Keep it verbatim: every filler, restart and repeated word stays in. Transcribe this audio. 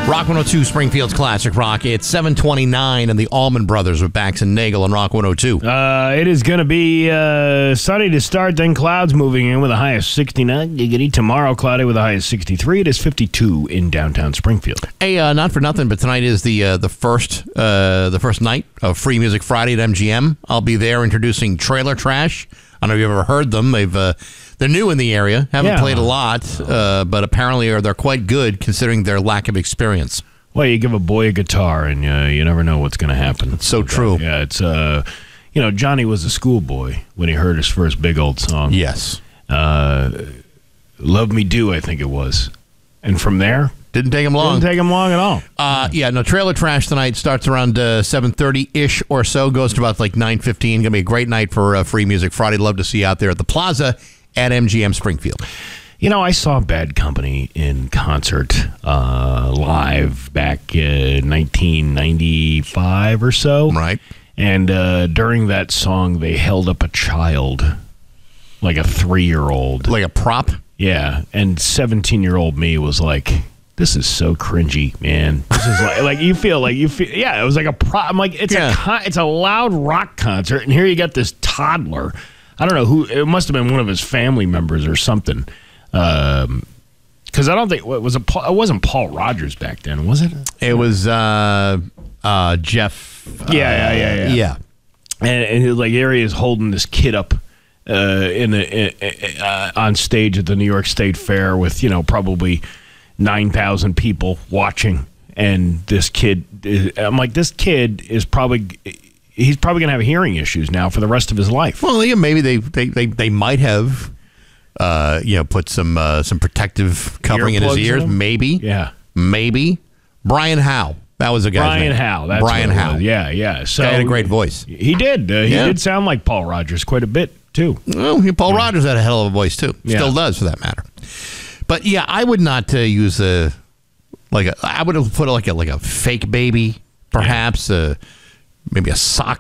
Rock one oh two, Springfield's Classic Rock. It's seven twenty-nine, and the Allman Brothers with Bax and Nagel on Rock one oh two. Uh, it is going to be uh, sunny to start, then clouds moving in with a high of sixty-nine. Giggity. Tomorrow, cloudy with a high of sixty-three. It is fifty-two in downtown Springfield. Hey, uh, not for nothing, but tonight is the uh, the first uh, the first night of Free Music Friday at M G M. I'll be there introducing Trailer Trash. I don't know if you've ever heard them. They've uh, they're new in the area, haven't Yeah. played a lot, uh, but apparently are they're quite good considering their lack of experience. Well, you give a boy a guitar, and uh, you never know what's going to happen. It's so true. Yeah, it's uh, you know, Johnny was a schoolboy when he heard his first big old song. Yes, uh, "Love Me Do," I think it was, and from there, didn't take him long. didn't take him long at all. Uh, yeah, no, Trailer Trash tonight starts around uh, seven thirty-ish or so, goes to about like nine fifteen. Going to be a great night for uh, Free Music Friday. Love to see you out there at the Plaza at M G M Springfield. You know, I saw Bad Company in concert uh, live back in nineteen ninety-five or so. Right. And uh, during that song, they held up a child, like a three-year-old. Like a prop? Yeah, and seventeen-year-old me was like, this is so cringy, man. This is like, like you feel like you feel. Yeah, it was like a pro. I'm like, it's Yeah. a con- it's a loud rock concert, and here you got this toddler. I don't know who. It must have been one of his family members or something. Um, because I don't think what was it. Paul, it wasn't Paul Rogers back then, was it? It was uh, uh, Jeff. Uh, Yeah, yeah, yeah, yeah. Yeah. And, and he, like Ari is holding this kid up uh, in, a, in uh, on stage at the New York State Fair with you know probably nine thousand people watching, and this kid. Is, I'm like, this kid is probably he's probably gonna have hearing issues now for the rest of his life. Well, yeah, maybe they they, they, they might have, uh, you know, put some uh, some protective covering in his Earplugs in ears. them? Maybe. Yeah, Maybe. Brian Howe. That was a guy's Brian name. Howe. That's Brian what it Howe. was. Yeah, yeah. So Guy had a great voice. He did. Uh, he Yeah. did sound like Paul Rogers quite a bit too. Well, Paul Rogers had a hell of a voice too. Yeah. Still does, for that matter. But yeah, I would not uh, use a like a. I would have put like a like a fake baby, perhaps. Uh, maybe a sock